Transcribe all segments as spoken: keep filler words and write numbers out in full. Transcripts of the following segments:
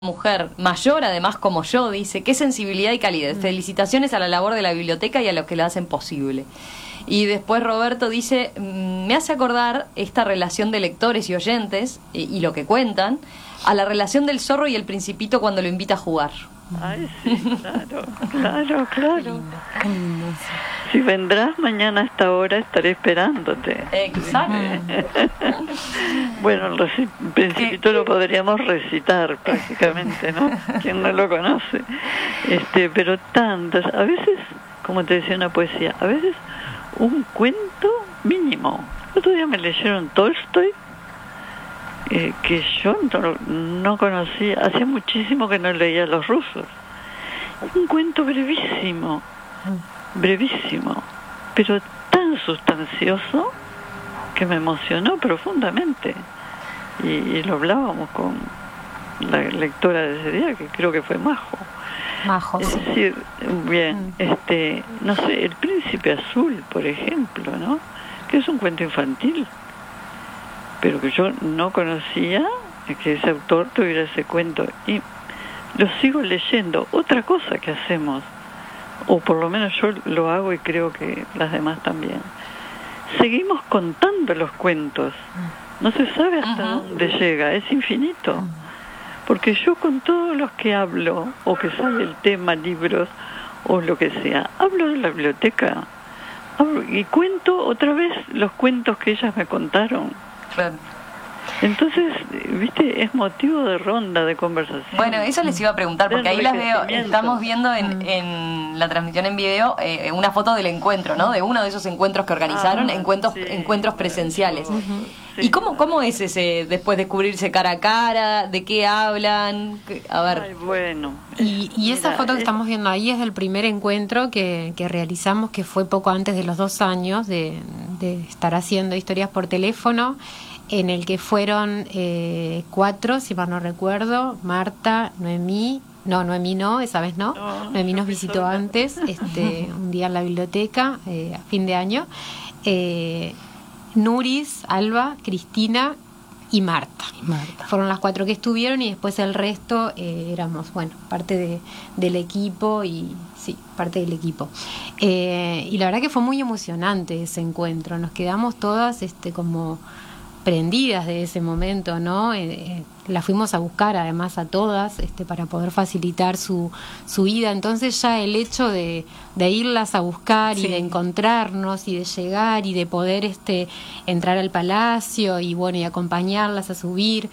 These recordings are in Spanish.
Mujer mayor, además como yo, dice, qué sensibilidad y calidez. Mm. Felicitaciones a la labor de la biblioteca y a los que la hacen posible. Y después Roberto dice, me hace acordar esta relación de lectores y oyentes, y, y lo que cuentan, a la relación del zorro y el principito cuando lo invita a jugar. Ay, sí, claro, claro, claro. Si vendrás mañana a esta hora, estaré esperándote. Exacto. Bueno, el reci- Principito lo podríamos recitar prácticamente, ¿no? Quien no lo conoce. Este, pero tantas, a veces, como te decía, una poesía, a veces un cuento mínimo. El otro día me leyeron Tolstoy, eh, que yo no, no conocía, hacía muchísimo que no leía a los rusos. Un cuento brevísimo, brevísimo, pero tan sustancioso que me emocionó profundamente. Y, y lo hablábamos con la lectora de ese día, que creo que fue Majo. Majo, es sí. decir, bien, mm. este, no sé, El Príncipe Azul, por ejemplo, ¿no? Que es un cuento infantil, pero que yo no conocía que ese autor tuviera ese cuento, y lo sigo leyendo. Otra cosa que hacemos, o por lo menos yo lo hago y creo que las demás también, seguimos contando los cuentos. No se sabe hasta uh-huh. dónde llega, es infinito. Uh-huh. Porque yo con todos los que hablo, o que sale el tema, libros, o lo que sea, hablo de la biblioteca, hablo, y cuento otra vez los cuentos que ellas me contaron. Claro. Entonces, viste, es motivo de ronda, de conversación. Bueno, eso les iba a preguntar, porque ahí las veo, estamos viendo en, en la transmisión en video eh, una foto del encuentro, ¿no? De uno de esos encuentros que organizaron, ah, encuentros, sí, encuentros presenciales. Uh-huh. Sí. ¿Y cómo, cómo es ese, después de descubrirse cara a cara? ¿De qué hablan? A ver. Ay, bueno. Y, y esa Mira, foto que es... estamos viendo ahí es del primer encuentro que, que realizamos, que fue poco antes de los dos años de, de estar haciendo historias por teléfono, en el que fueron eh, cuatro, si mal no recuerdo, Marta, Noemí, no, Noemí no, esa vez no, no Noemí nos visitó antes, este, un día en la biblioteca, eh, a fin de año, eh, Nuris, Alba, Cristina y Marta. Marta. Fueron las cuatro que estuvieron, y después el resto eh, éramos, bueno, parte de, del equipo y... Sí, parte del equipo. Eh, y la verdad que fue muy emocionante ese encuentro, nos quedamos todas este, como... prendidas de ese momento, ¿no? Eh, eh, la fuimos a buscar además a todas este, para poder facilitar su, su ida. Entonces ya el hecho de, de irlas a buscar, sí, y de encontrarnos y de llegar y de poder este, entrar al palacio y bueno, y acompañarlas a subir,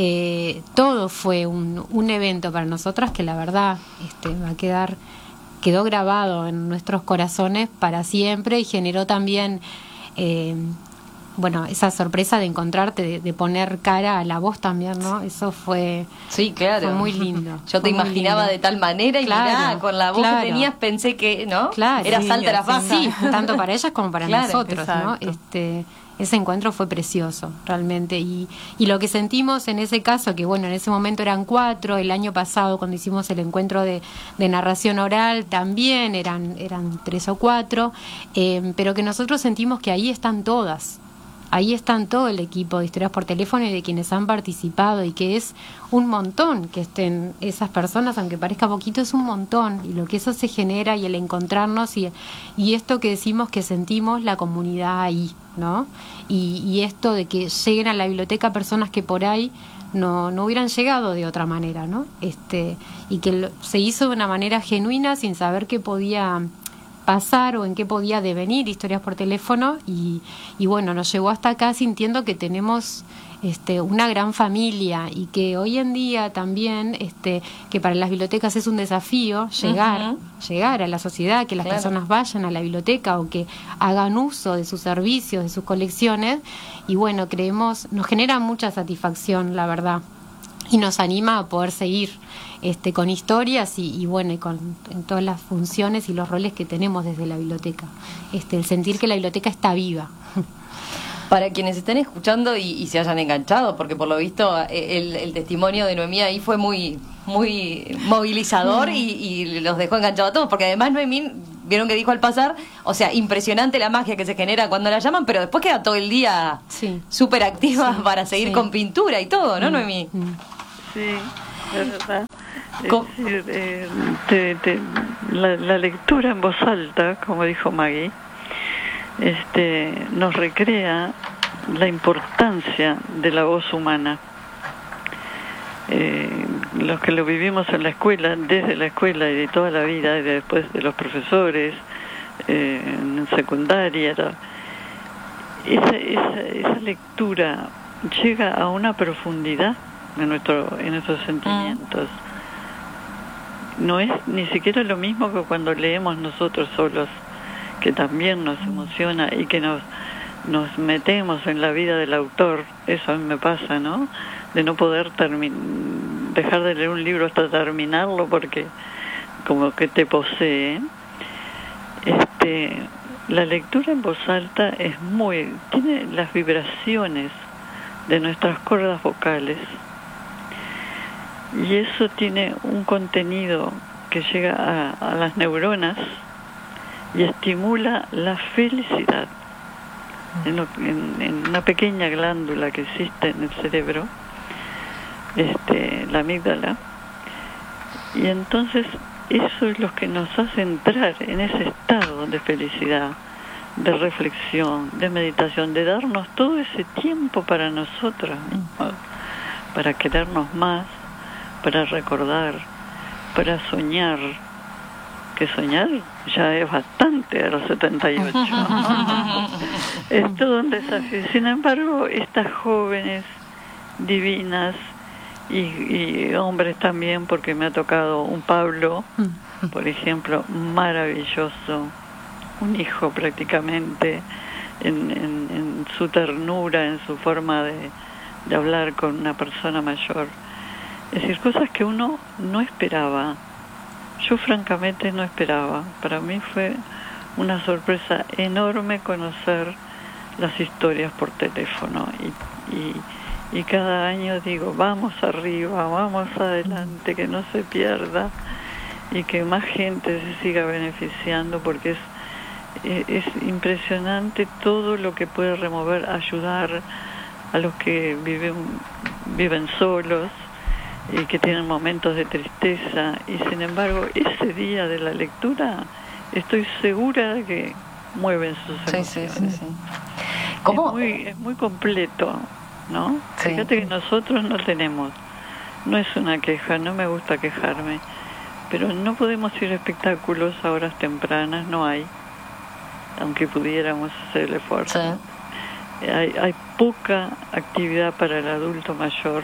eh, todo fue un, un evento para nosotras que la verdad este, va a quedar, quedó grabado en nuestros corazones para siempre, y generó también eh, bueno, esa sorpresa de encontrarte, de, de poner cara a la voz también, ¿no? Eso fue, sí, claro, fue muy lindo. Yo te imaginaba de tal manera, y claro, mirá, con la voz claro. que tenías pensé que, ¿no? Claro, era sí, salta la paz. Sí, tanto para ellas como para claro, nosotros, exacto. ¿no? Este, ese encuentro fue precioso, realmente. Y, y lo que sentimos en ese caso, que bueno, en ese momento eran cuatro, el año pasado cuando hicimos el encuentro de, de narración oral también eran, eran tres o cuatro, eh, pero que nosotros sentimos que ahí están todas. Ahí están todo el equipo de Historias por Teléfono y de quienes han participado, y que es un montón que estén esas personas, aunque parezca poquito, es un montón, y lo que eso se genera, y el encontrarnos, y, y esto que decimos que sentimos la comunidad ahí, ¿no? Y, y esto de que lleguen a la biblioteca personas que por ahí no, no hubieran llegado de otra manera, ¿no? Este, y que lo, se hizo de una manera genuina, sin saber qué podía pasar o en qué podía devenir Historias por Teléfono, y, y bueno, nos llevó hasta acá sintiendo que tenemos este, una gran familia, y que hoy en día también este, que para las bibliotecas es un desafío llegar, uh-huh. llegar a la sociedad, que las claro. personas vayan a la biblioteca o que hagan uso de sus servicios, de sus colecciones, y bueno, creemos, nos genera mucha satisfacción, la verdad, y nos anima a poder seguir este, con historias y, y bueno, y con en todas las funciones y los roles que tenemos desde la biblioteca. Este, el sentir que la biblioteca está viva. Para quienes estén escuchando y, y se hayan enganchado, porque por lo visto el, el testimonio de Noemí ahí fue muy muy movilizador, y, y los dejó enganchados a todos, porque además Noemí, vieron que dijo al pasar, o sea, impresionante la magia que se genera cuando la llaman, pero después queda todo el día sí. súper activa, sí, para seguir sí. con pintura y todo, ¿no, mm, Noemí? Sí. ¿verdad? Es decir, eh, te, te, la, la lectura en voz alta, como dijo Maggie, este, nos recrea la importancia de la voz humana. Eh, los que lo vivimos en la escuela, desde la escuela y de toda la vida, y después de los profesores, eh, en secundaria, esa, esa, esa lectura llega a una profundidad en, nuestro, en nuestros sentimientos. No es ni siquiera lo mismo que cuando leemos nosotros solos, que también nos emociona y que nos, nos metemos en la vida del autor. Eso a mí me pasa, ¿no? De no poder termin- dejar de leer un libro hasta terminarlo porque como que te posee. Este, la lectura en voz alta es muy, tiene las vibraciones de nuestras cuerdas vocales y eso tiene un contenido que llega a, a las neuronas y estimula la felicidad en, lo, en, en una pequeña glándula que existe en el cerebro, este, la amígdala, y entonces eso es lo que nos hace entrar en ese estado de felicidad, de reflexión, de meditación, de darnos todo ese tiempo para nosotros mismos, para querernos más, para recordar, para soñar, que soñar ya es bastante a los setenta y ocho. Es todo un desafío. Sin embargo, estas jóvenes divinas y, y hombres también, porque me ha tocado un Pablo, por ejemplo, maravilloso, un hijo prácticamente, en, en, en su ternura, en su forma de, de hablar con una persona mayor. Es decir, cosas que uno no esperaba. Yo francamente no esperaba. Para mí fue una sorpresa enorme conocer las historias por teléfono. Y, y, y cada año digo, vamos arriba, vamos adelante, que no se pierda y que más gente se siga beneficiando, porque es, es impresionante todo lo que puede remover, ayudar a los que viven, viven solos y que tienen momentos de tristeza, y sin embargo ese día de la lectura estoy segura de que mueven sus emociones. Sí, sí, sí, sí. ¿Cómo? Es muy, es muy completo, ¿no? Sí. Fíjate que nosotros no tenemos, no es una queja, no me gusta quejarme, pero no podemos ir a espectáculos a horas tempranas, no hay, aunque pudiéramos hacer el esfuerzo. Sí. Hay, hay poca actividad para el adulto mayor.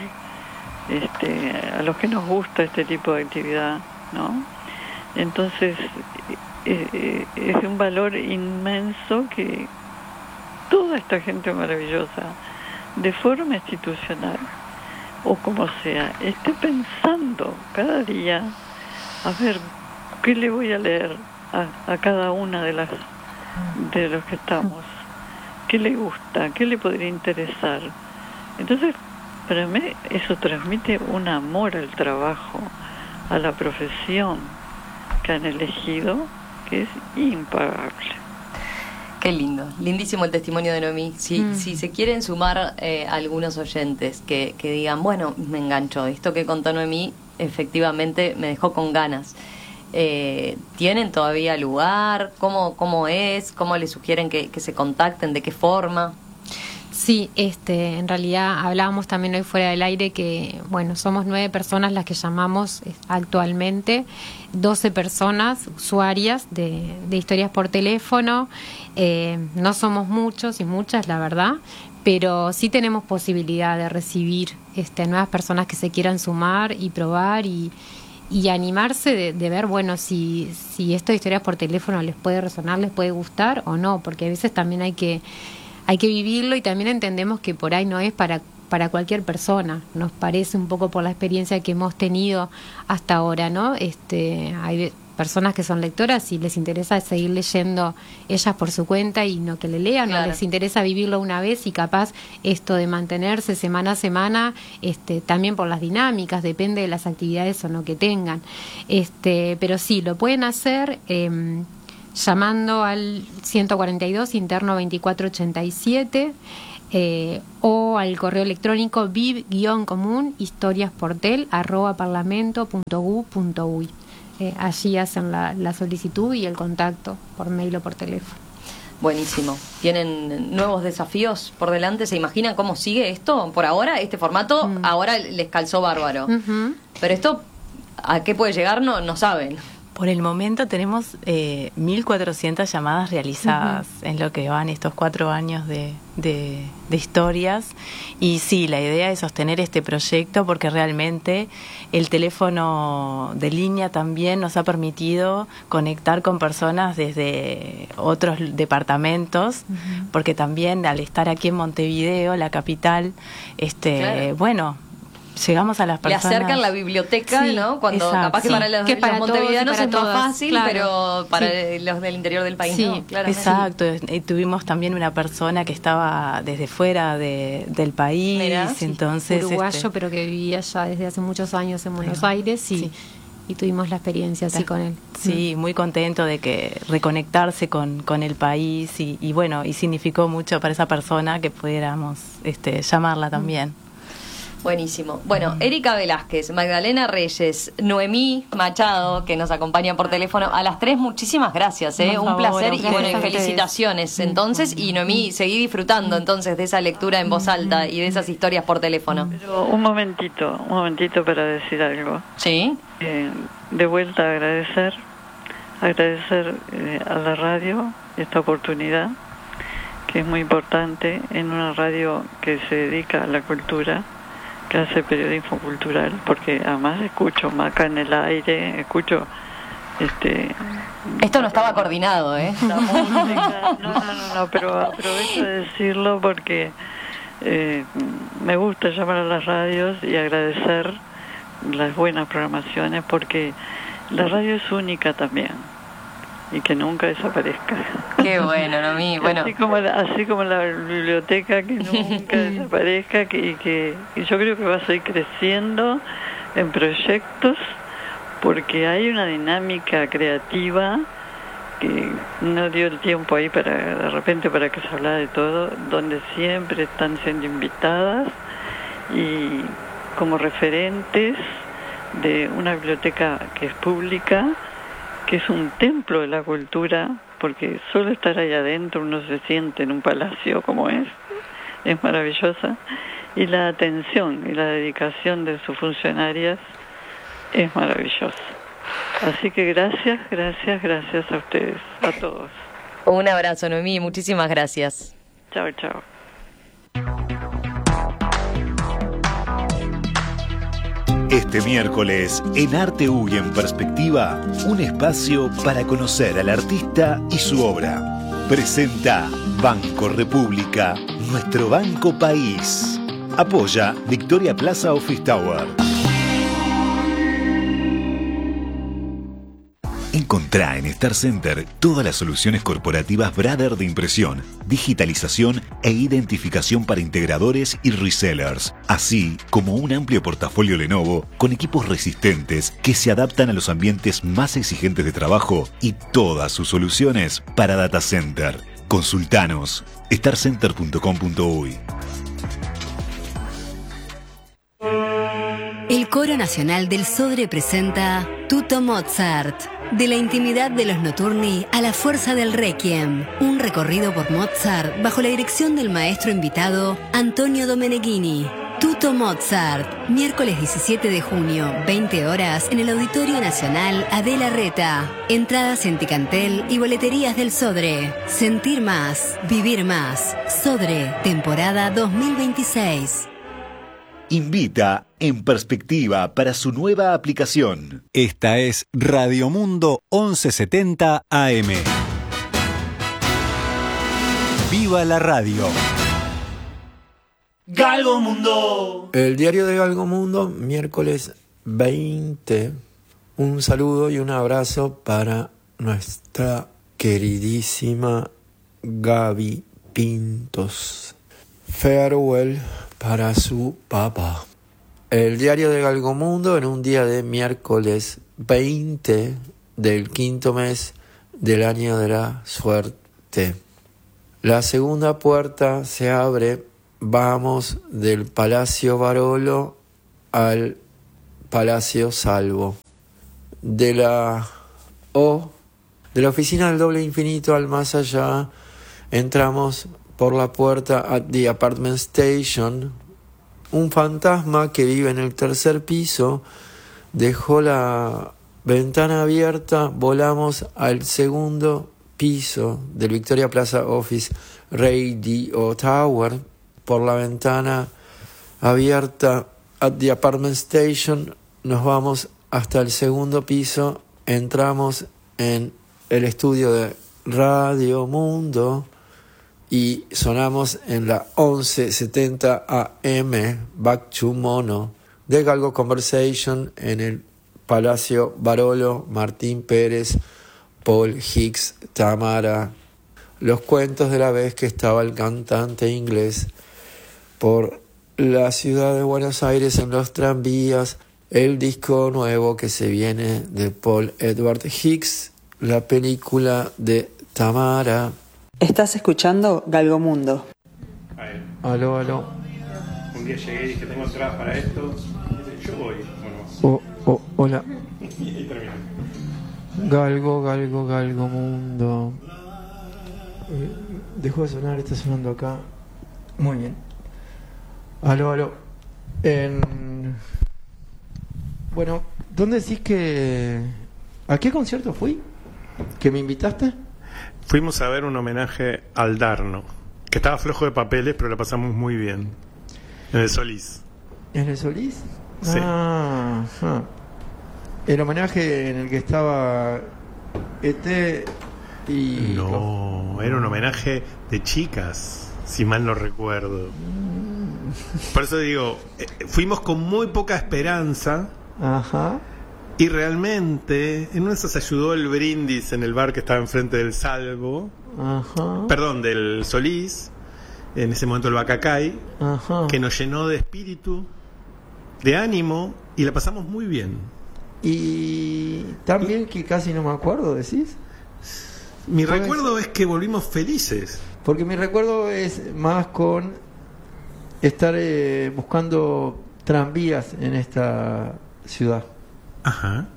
Este, a los que nos gusta este tipo de actividad, ¿no? Entonces eh, es un valor inmenso que toda esta gente maravillosa, de forma institucional o como sea, esté pensando cada día a ver qué le voy a leer a, a cada una de las de los que estamos, qué le gusta, qué le podría interesar. Entonces para mí eso transmite un amor al trabajo, a la profesión que han elegido, que es impagable. Qué lindo, lindísimo el testimonio de Noemí. Si, mm. si se quieren sumar eh, algunos oyentes que, que digan, bueno, me enganchó, esto que contó Noemí efectivamente me dejó con ganas. Eh, ¿Tienen todavía lugar? ¿Cómo, cómo es? ¿Cómo les sugieren que, que se contacten? ¿De qué forma? Sí, este, en realidad hablábamos también hoy fuera del aire que, bueno, somos nueve personas las que llamamos actualmente, doce personas usuarias de, de historias por teléfono. Eh, no somos muchos y muchas, la verdad, pero sí tenemos posibilidad de recibir este, nuevas personas que se quieran sumar y probar y, y animarse de, de ver, bueno, si, si esto de historias por teléfono les puede resonar, les puede gustar o no, porque a veces también hay que Hay que vivirlo y también entendemos que por ahí no es para, para cualquier persona. Nos parece un poco por la experiencia que hemos tenido hasta ahora, ¿no? Este, hay personas que son lectoras y les interesa seguir leyendo ellas por su cuenta y no que le lean, claro. O les interesa vivirlo una vez y capaz esto de mantenerse semana a semana, este, también por las dinámicas, depende de las actividades o no que tengan. Este, pero sí, lo pueden hacer Eh, llamando al ciento cuarenta y dos interno veinticuatro ochenta y siete, eh, o al correo electrónico viv-común historiasportel arroba parlamento punto gu punto uy. Eh, allí hacen la, la solicitud y el contacto por mail o por teléfono. Buenísimo. ¿Tienen nuevos desafíos por delante? ¿Se imaginan cómo sigue esto? Por ahora, este formato, mm. ahora les calzó bárbaro. Uh-huh. Pero esto, ¿a qué puede llegar? No, no saben. Por el momento tenemos eh, mil cuatrocientas llamadas realizadas uh-huh. en lo que van estos cuatro años de, de, de historias. Y sí, la idea es sostener este proyecto porque realmente el teléfono de línea también nos ha permitido conectar con personas desde otros departamentos, uh-huh. porque también al estar aquí en Montevideo, la capital, este, claro. bueno... llegamos a las personas. Le acercan la biblioteca, sí, ¿no? Cuando exacto, capaz que sí. para los, que para los montevideanos es más fácil, claro. pero para sí. los del interior del país sí, no. Claramente. Exacto. Y tuvimos también una persona que estaba desde fuera de, del país, Mirá, entonces sí. uruguayo, este... pero que vivía ya desde hace muchos años en Buenos Ahí Aires y, sí. y tuvimos la experiencia así con él. Sí, muy contento de que reconectarse con, con el país y, y bueno, y significó mucho para esa persona que pudiéramos este, llamarla también. Mm. Buenísimo. Bueno, Erika Velázquez, Magdalena Reyes, Noemí Machado, que nos acompaña por teléfono. A las tres, muchísimas gracias, ¿eh? Un placer y bueno, y felicitaciones. Entonces, y Noemí, seguí disfrutando entonces de esa lectura en voz alta y de esas historias por teléfono. Pero un momentito, un momentito para decir algo. Sí. Eh, de vuelta a agradecer, agradecer eh, a la radio esta oportunidad, que es muy importante en una radio que se dedica a la cultura, que hace periodismo cultural, porque además escucho Maca en el aire, escucho este esto no estaba coordinado, ¿eh? La música, no, no, no, no, pero aprovecho de decirlo porque eh, me gusta llamar a las radios y agradecer las buenas programaciones, porque la radio es única también y que nunca desaparezca. Qué bueno, Noemí. Bueno, así como la, así como la biblioteca que nunca desaparezca, que, y que y yo creo que va a seguir creciendo en proyectos, porque hay una dinámica creativa que no dio el tiempo ahí para de repente para que se hablara de todo, donde siempre están siendo invitadas y como referentes de una biblioteca que es pública, que es un templo de la cultura, porque solo estar ahí adentro uno se siente en un palacio como es, es maravillosa, y la atención y la dedicación de sus funcionarias es maravillosa. Así que gracias, gracias, gracias a ustedes, a todos. Un abrazo, Noemí, muchísimas gracias. Chao, chao. Este miércoles, en Arte U y en Perspectiva, un espacio para conocer al artista y su obra. Presenta Banco República, nuestro banco país. Apoya Victoria Plaza Office Tower. Encontrá en Star Center todas las soluciones corporativas Brother de impresión, digitalización e identificación para integradores y resellers, así como un amplio portafolio Lenovo con equipos resistentes que se adaptan a los ambientes más exigentes de trabajo y todas sus soluciones para data center. Consultanos star center punto com punto uy. El Coro Nacional del Sodre presenta Tutto Mozart. De la intimidad de los notturni a la fuerza del requiem. Un recorrido por Mozart bajo la dirección del maestro invitado Antonio Domeneghini. Tutto Mozart, miércoles diecisiete de junio, veinte horas, en el Auditorio Nacional Adela Reta. Entradas en Ticantel y boleterías del Sodre. Sentir más, vivir más. Sodre, temporada dos mil veintiséis. Invita En Perspectiva para su nueva aplicación. Esta es Radio Mundo once setenta A M. ¡Viva la radio! Galgo Mundo. El diario de Galgo Mundo, miércoles veinte. Un saludo y un abrazo para nuestra queridísima Gaby Pintos. Farewell para su papá. El diario de Galgo Mundo, en un día de miércoles veinte del quinto mes del año de la suerte. La segunda puerta se abre vamos del Palacio Barolo al Palacio Salvo. De la O, de la oficina del doble infinito al más allá, entramos por la puerta at the apartment station. Un fantasma que vive en el tercer piso dejó la ventana abierta, volamos al segundo piso del Victoria Plaza Office Radio Tower. Por la ventana abierta at the apartment station nos vamos hasta el segundo piso, entramos en el estudio de Radio Mundo y sonamos en la once setenta A M Back to Mono de Galgo Conversation en el Palacio Barolo. Martín Pérez, Paul Hicks, Tamara. Los cuentos de la vez que estaba el cantante inglés por la ciudad de Buenos Aires en los tranvías. El disco nuevo que se viene de Paul Edward Hicks. La película de Tamara. Estás escuchando Galgo Mundo. Aló, aló. Un día llegué y dije, tengo entradas para esto. Y dice, yo voy. Bueno, oh, oh, hola. y ahí terminó. Galgo, Galgo, Galgo Mundo. Eh, dejó de sonar, está sonando acá. Muy bien. Aló, aló. En... Bueno, ¿dónde decís que... ¿A qué concierto fui? ¿Que me invitaste? Fuimos a ver un homenaje al Darno, que estaba flojo de papeles, pero la pasamos muy bien. En el Solís. ¿En el Solís? Sí. Ah, ah. El homenaje en el que estaba E T y... No, era un homenaje de chicas, si mal no recuerdo. Por eso digo, eh, fuimos con muy poca esperanza. Ajá. Y realmente, en una de esas ayudó el brindis en el bar que estaba enfrente del Salvo. Ajá. Perdón, del Solís. En ese momento el Bacacay. Ajá. Que nos llenó de espíritu, de ánimo, y la pasamos muy bien. Y también que casi no me acuerdo, decís. Mi Pues, recuerdo es que volvimos felices. Porque mi recuerdo es más con estar eh, buscando tranvías en esta ciudad. Ajá.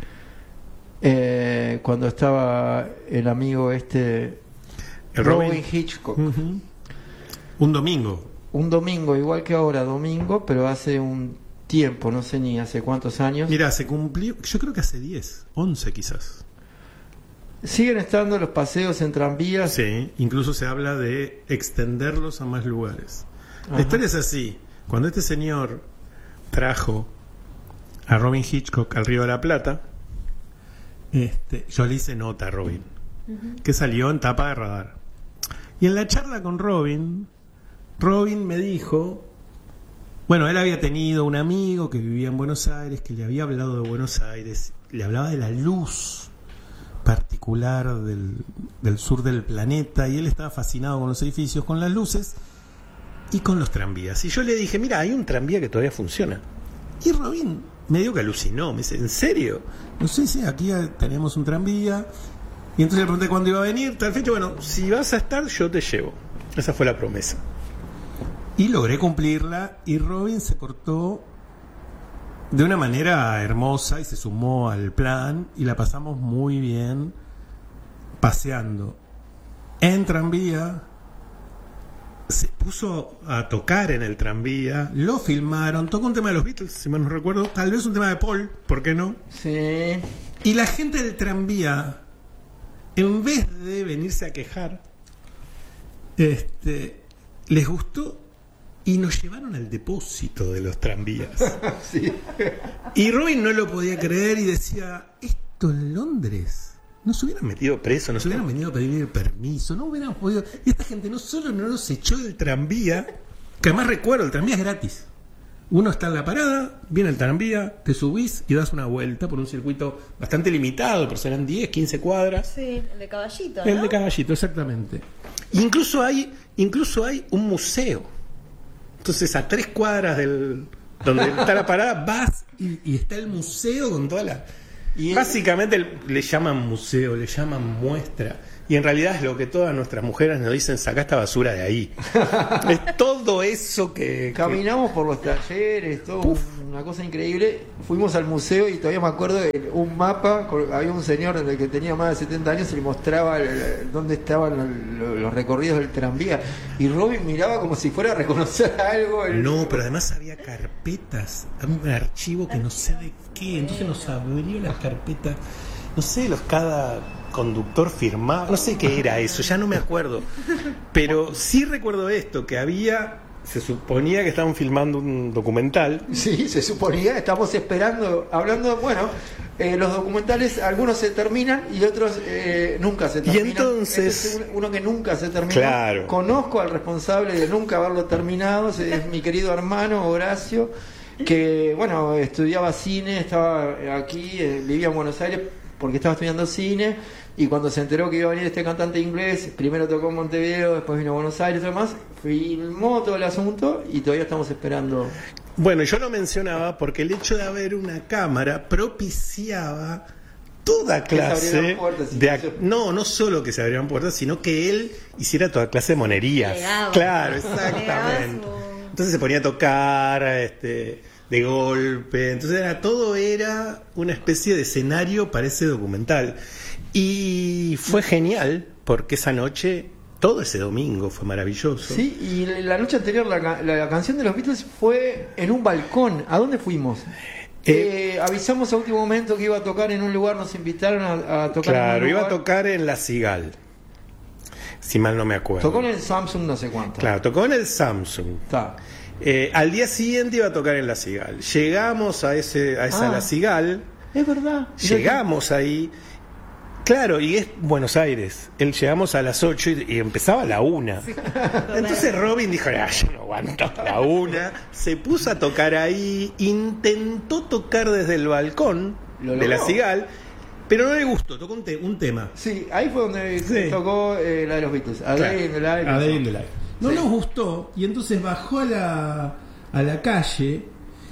Eh, cuando estaba el amigo este El Robin, Robin Hitchcock. Uh-huh. Un domingo. Un domingo, igual que ahora, domingo, pero hace un tiempo, no sé ni hace cuántos años. Mira, se cumplió, yo creo que hace diez, once quizás. Siguen estando los paseos en tranvías. Sí, incluso se habla de extenderlos a más lugares. Ajá. La historia es así. Cuando este señor trajo a Robin Hitchcock al Río de la Plata, este, yo le hice nota a Robin, uh-huh, que salió en tapa de Radar. Y en la charla con Robin, Robin me dijo, bueno, él había tenido un amigo que vivía en Buenos Aires, que le había hablado de Buenos Aires, le hablaba de la luz particular del, del sur del planeta, y él estaba fascinado con los edificios, con las luces y con los tranvías. Y yo le dije, mira, hay un tranvía que todavía funciona. Y Robin medio que alucinó, me dice, ¿en serio? No sé si aquí tenemos un tranvía. Y entonces le pregunté cuándo iba a venir, tal fecha. Bueno, si vas a estar, yo te llevo. Esa fue la promesa. Y logré cumplirla, y Robin se cortó de una manera hermosa y se sumó al plan, y la pasamos muy bien paseando en tranvía. Se puso a tocar en el tranvía, lo filmaron, tocó un tema de los Beatles, si mal no recuerdo, tal vez un tema de Paul, ¿por qué no? Sí. Y la gente del tranvía, en vez de venirse a quejar, este, les gustó y nos llevaron al depósito de los tranvías. Sí. Y Robin no lo podía creer y decía, esto en Londres. No se hubieran metido preso, no se hubieran venido a pedir permiso, no hubieran podido. Y esta gente no solo no nos echó del tranvía, que además recuerdo, el tranvía es gratis. Uno está en la parada, viene el tranvía, te subís y das una vuelta por un circuito bastante limitado, pero serán diez, quince cuadras. Sí, el de Caballito, ¿no? El de Caballito, exactamente. Incluso hay, incluso hay un museo. Entonces, a tres cuadras del donde está la parada, vas y, y está el museo con toda la... Y básicamente el, le llaman museo, le llaman muestra. y en realidad es lo que todas nuestras mujeres nos dicen: saca esta basura de ahí. Es todo eso que... Caminamos que... por los talleres, todo Uf. una cosa increíble. Fuimos al museo y todavía me acuerdo de un mapa, había un señor en el que tenía más de setenta años y le mostraba el, el, dónde estaban los, los recorridos del tranvía, y Robin miraba como si fuera a reconocer algo. El... No, pero además había carpetas, un archivo que no sé de qué, entonces nos abrió las carpetas, no sé, los cada conductor firmaba, no sé qué era eso, ya no me acuerdo, pero sí recuerdo esto, que había, se suponía que estaban filmando un documental. Sí, se suponía, estamos esperando, hablando, bueno, eh, los documentales, algunos se terminan y otros eh, nunca se terminan. Y entonces... Este es uno que nunca se terminó. Claro. Conozco al responsable de nunca haberlo terminado, es mi querido hermano Horacio, que, bueno, estudiaba cine, estaba aquí, eh, vivía en Buenos Aires porque estaba estudiando cine, y cuando se enteró que iba a venir este cantante inglés, primero tocó en Montevideo, después vino a Buenos Aires y demás, filmó todo el asunto y todavía estamos esperando. Bueno, yo lo mencionaba porque el hecho de haber una cámara propiciaba toda clase puertas, de ac- no, no solo que se abrieran puertas, sino que él hiciera toda clase de monerías. Legado. Claro, exactamente. Entonces se ponía a tocar, este, de golpe, entonces era, todo era una especie de escenario para ese documental. Y fue genial, porque esa noche, todo ese domingo fue maravilloso. Sí, y la noche anterior la, la, la canción de los Beatles fue en un balcón. ¿A dónde fuimos? Eh, eh, avisamos a último momento que iba a tocar en un lugar, nos invitaron a, a tocar claro, en un lugar. Iba a tocar en La Cigal, si mal no me acuerdo. Tocó en el Samsung no sé cuánto. Claro, tocó en el Samsung. Está. Eh, al día siguiente iba a tocar en La Cigal. Llegamos a ese a esa ah, La Cigal. Es verdad. Llegamos ahí. Claro, y es Buenos Aires. Él llegamos a las ocho y, y empezaba a la una. Sí, entonces Robin dijo: ah, yo no aguanto a la una. Se puso a tocar ahí, intentó tocar desde el balcón de La Cigal, pero no le gustó, tocó un, te- un tema. Sí, ahí fue donde sí. tocó eh, la de los Beatles. A Day in the Life. A Day in the Life. No sí. nos gustó, y entonces bajó a la, a la calle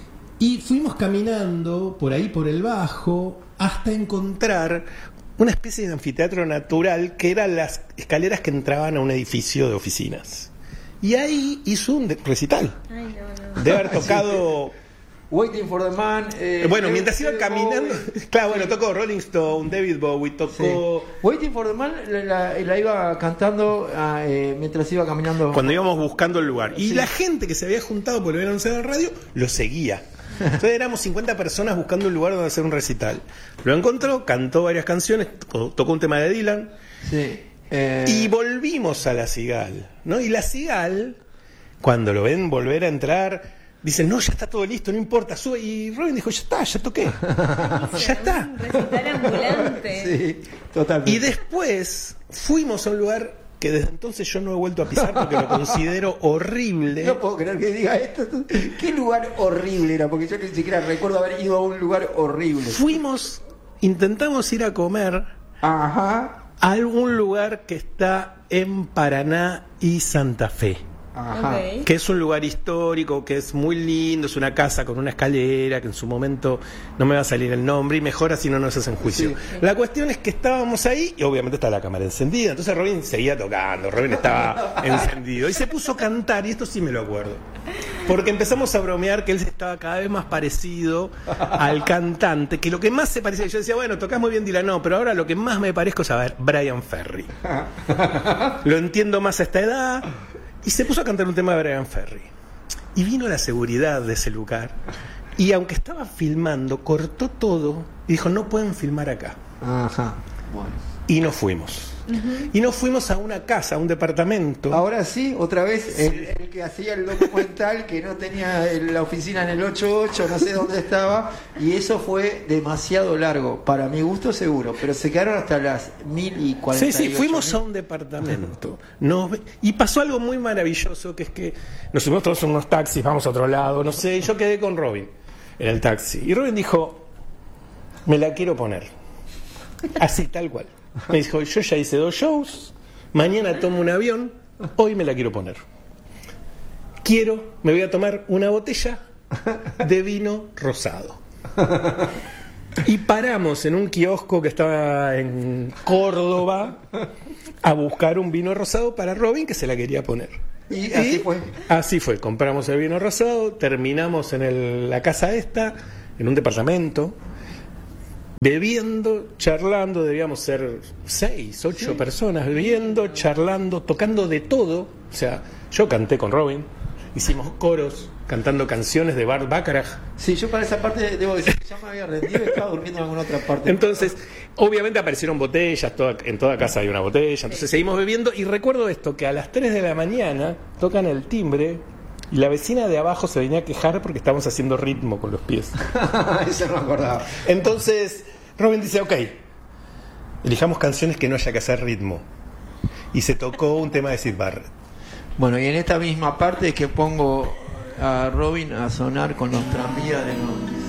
y fuimos caminando por ahí, por el bajo, hasta encontrar una especie de anfiteatro natural que eran las escaleras que entraban a un edificio de oficinas. Y ahí hizo un recital. Ay, no, no. De haber tocado... Waiting for the Man. Eh, bueno, David, mientras iba caminando... Bowie. Claro, bueno, tocó Rolling Stone, David Bowie, tocó... Sí. Waiting for the Man la, la, la iba cantando eh, mientras iba caminando. Cuando íbamos buscando el lugar. Y sí. La gente que se había juntado por lo habían anunciado en radio, lo seguía. Entonces éramos cincuenta personas buscando un lugar donde hacer un recital. Lo encontró, cantó varias canciones, tocó un tema de Dylan. Sí. Eh... Y volvimos a La Cigal, ¿no? Y La Cigal, cuando lo ven volver a entrar, dicen: no, ya está todo listo, no importa, sube. Y Robin dijo: ya está, ya toqué. Ya está. Un recital ambulante. Sí, totalmente. Y después fuimos a un lugar que desde entonces yo no he vuelto a pisar porque lo considero horrible. No puedo creer que diga esto. ¿Qué lugar horrible era? Porque yo ni siquiera recuerdo haber ido a un lugar horrible. Fuimos, intentamos ir a comer Ajá. a algún lugar que está en Paraná y Santa Fe. Ajá. Okay. Que es un lugar histórico, que es muy lindo, es una casa con una escalera, que en su momento no me va a salir el nombre, y mejor así no nos hacen juicio. Sí. La cuestión es que estábamos ahí y obviamente está la cámara encendida, entonces Robin seguía tocando, Robin estaba encendido y se puso a cantar, y esto sí me lo acuerdo, porque empezamos a bromear que él estaba cada vez más parecido al cantante, que lo que más se parecía, yo decía: bueno, tocás muy bien Dylan, no, pero ahora lo que más me parezco es a ver, Brian Ferry. Lo entiendo más a esta edad. Y se puso a cantar un tema de Brian Ferry. Y vino la seguridad de ese lugar. Y aunque estaba filmando, cortó todo y dijo: no pueden filmar acá. Ajá. Bueno. Y nos fuimos. Uh-huh. Y nos fuimos a una casa, a un departamento. Ahora sí, otra vez, sí. El, el que hacía el documental, que no tenía la oficina en el ocho ocho, no sé dónde estaba. Y eso fue demasiado largo, para mi gusto seguro. Pero se quedaron hasta las mil y cuarenta y ocho. Sí, sí, fuimos mil. A un departamento. Nos, y pasó algo muy maravilloso, que es que nos subimos todos en unos taxis, vamos a otro lado, no sé. Y yo quedé con Robin en el taxi. Y Robin dijo: me la quiero poner. Así, tal cual. Me dijo: yo ya hice dos shows, mañana tomo un avión, hoy me la quiero poner. Quiero, me voy a tomar una botella de vino rosado. Y paramos en un kiosco que estaba en Córdoba a buscar un vino rosado para Robin, que se la quería poner. Y así fue. Así fue, compramos el vino rosado, terminamos en el, la casa esta, en un departamento, bebiendo, charlando, debíamos ser seis, ocho sí. personas, bebiendo, charlando, tocando de todo. O sea, yo canté con Robin, hicimos coros, cantando canciones de Bart Bacharach. Sí, yo para esa parte debo decir que ya me había rendido y estaba durmiendo en alguna otra parte. Entonces, obviamente aparecieron botellas, toda, en toda casa hay una botella, entonces seguimos bebiendo y recuerdo esto, que a las tres de la mañana tocan el timbre y la vecina de abajo se venía a quejar porque estábamos haciendo ritmo con los pies. Eso no me acordaba. Entonces, Robin dice, ok, elijamos canciones que no haya que hacer ritmo. Y se tocó un tema de Syd Barrett. Bueno, y en esta misma parte es que pongo a Robin a sonar con los tranvías de los